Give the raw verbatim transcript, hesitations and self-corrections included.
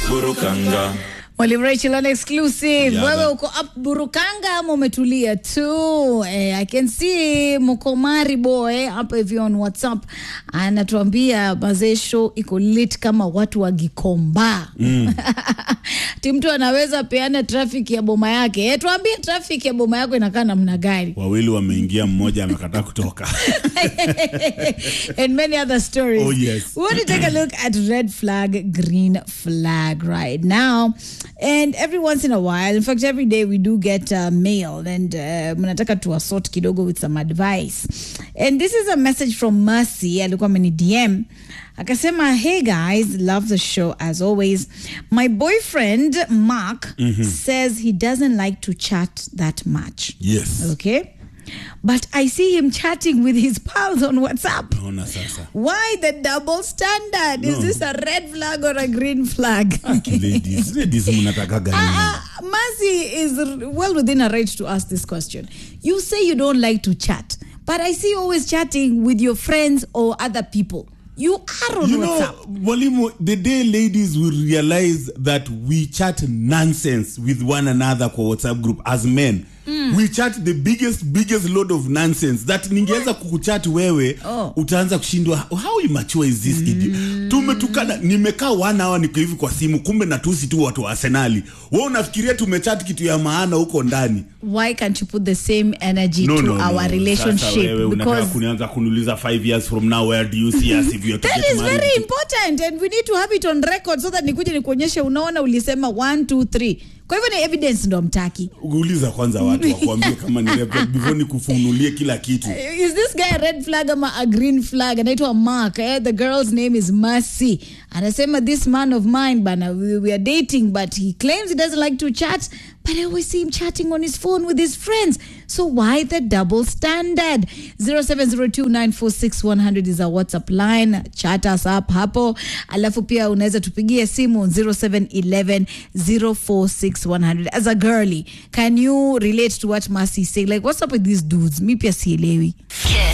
Burukanga. Mwalimu Rachel on exclusive. Yeah, wewe uko up Burukanga ama umetulia tu? Eh, I can see Mukomari boy hapa hivi on WhatsApp anatuambia mazesho iko lit kama watu wa Gikomba. Mm. Mtu anaweza peana traffic ya boma yake. Eh, tuambie traffic ya boma yako inakaa namna gani? Wawili wameingia, mmoja amekataa kutoka. And many other stories. Oh yes. We want to take a look at red flag, green flag right now. And every once in a while, in fact, every day we do get uh, mail, and uh, mnataka to assort kidogo with some advice. And this is a message from Mercy. Alikuwa ameni D M. Akasema, hey guys, love the show as always. My boyfriend, Mark, mm-hmm. says he doesn't like to chat that much. Yes. Okay? But I see him chatting with his pals on WhatsApp. Naona sasa. Why the double standard? No. Is this a red flag or a green flag? Ladies, ladies mnataka gani? Uh, Mercy is well within her right to ask this question. You say you don't like to chat, but I see you always chatting with your friends or other people. You are on you WhatsApp. know, Walimu, the day ladies will realize that we chat nonsense with one another kwa WhatsApp group as men. Mm. We chat the biggest, biggest load of nonsense that ningeweza kukuchat wewe, oh. utaanza kushindwa, how immature is this idiot? Mm. Tumetukana, nimekaa one hour niko hivi kwa simu, kumbe natusi tu watu wa Arsenali. Wewe unafikiria tumechat kitu ya maana huko ndani. Why can't you put the same energy no, to no, our no. relationship? Sasa wewe unataka kunianza kuniuliza five years from now, where do you see us if you are to that get is married? very important, and we need to have it on record so that nikuje nikuonyeshe unaona ulisema one two three. Kwa hivyo ni evidence ndo mtaki. Uliza kwanza watu wakuambie kama ni red flag before nikufunulie kila kitu. Is this guy a red flag ama a green flag? Anaitwa Mark. Eh? The girl's name is Mercy. Anasema this man of mine, bana, we, we are dating, but he claims he doesn't like to chat. But I always see him chatting on his phone with his friends. So why the double standard? zero seven zero two nine four six one zero zero is our WhatsApp line. Chat us up hapo. Alafu pia unaweza tupigie simu zero seven one one zero four six one zero zero. As a girly, can you relate to what Mercy is saying? Like, what's up with these dudes? Mi pia sielewi.